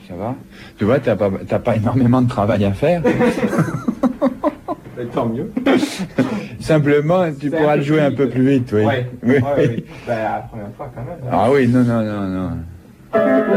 Ça va. Tu vois, t'as pas énormément de travail à faire. Mais tant mieux. Simplement, tu pourras le jouer un peu plus vite, oui. Ouais. Oui. Ouais. Ben, la première fois, quand même. Ah oui, non.